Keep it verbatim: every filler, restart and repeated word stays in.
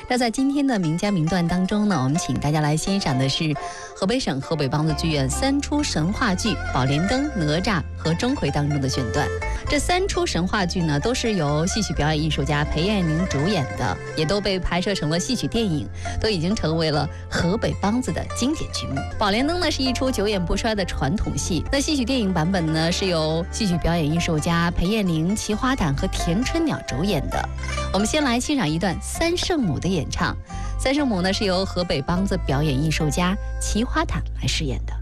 那在今天的名家名段当中呢，我们请大家来欣赏的是河北省河北梆子剧院三出神话剧《宝莲灯》《哪吒》和《钟馗》当中的选段。这三出神话剧呢，都是由戏曲表演艺术家裴艳玲主演的，也都被拍摄成了戏曲电影，都已经成为了河北梆子的经典剧目。《宝莲灯》呢是一出久演不衰的传统戏，那戏曲电影版本呢是由戏曲表演艺术家裴艳玲、齐花胆和田春鸟主演的。我们先来欣赏一段三圣母的演唱。三圣母呢是由河北梆子表演艺术家齐花胆来饰演的。